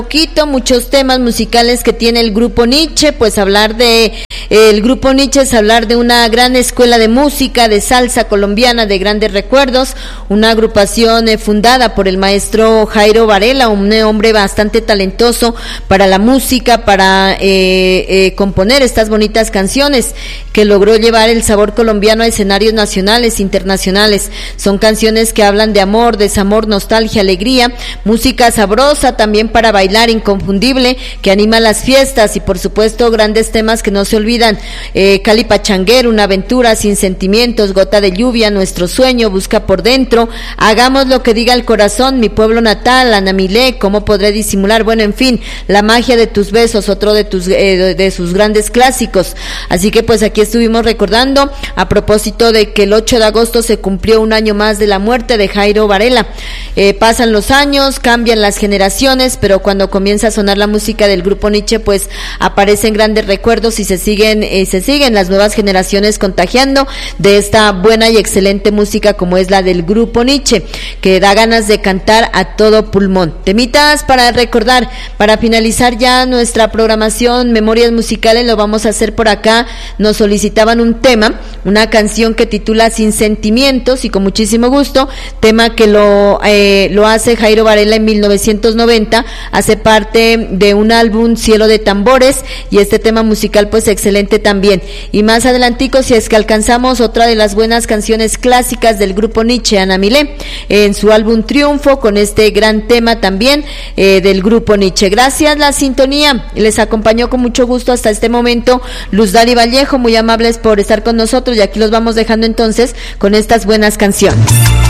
muchos temas musicales que tiene el grupo Nietzsche. Pues hablar de el grupo Nietzsche es hablar de una gran escuela de música, de salsa colombiana, de grandes recuerdos, una agrupación fundada por el maestro Jairo Varela, un hombre bastante talentoso para la música, para componer estas bonitas canciones, que logró llevar el sabor colombiano a escenarios nacionales, internacionales. Son canciones que hablan de amor, desamor, nostalgia, alegría, música sabrosa también para bailar, inconfundible, que anima las fiestas, y por supuesto grandes temas que no se olvidan, Cali Pachanguero, Una aventura, Sin sentimientos, Gota de lluvia, Nuestro sueño, Busca por dentro, Hagamos lo que diga el corazón, Mi pueblo natal, Anamilé, ¿Cómo podré disimular? Bueno, en fin, La magia de tus besos, otro de sus grandes clásicos. Así que pues aquí estuvimos recordando, a propósito de que el 8 de agosto se cumplió un año más de la muerte de Jairo Varela. Pasan los años, cambian las generaciones, pero cuando comienza a sonar la música del grupo Nietzsche, pues aparecen grandes recuerdos y se siguen las nuevas generaciones contagiando de esta buena y excelente música como es la del grupo Nietzsche, que da ganas de cantar a todo pulmón. Temitas para recordar, para finalizar ya nuestra programación Memorias Musicales, lo vamos a hacer por acá. Nos solicitaban un tema, una canción que titula Sin sentimientos, y con muchísimo gusto, tema que lo hace Jairo Varela en 1990, hace parte de un álbum Cielo de Tambores, y este tema musical pues excelente también. Y más adelantico, si es que alcanzamos, otra de las buenas canciones clásicas del grupo Nietzsche, Anamilé, en su álbum Triunfo, con este gran tema también del grupo Nietzsche. Gracias la sintonía, les acompañó con mucho gusto hasta este momento Luz Dari Vallejo, muy amables por estar con nosotros, y aquí los vamos dejando entonces con estas buenas canciones.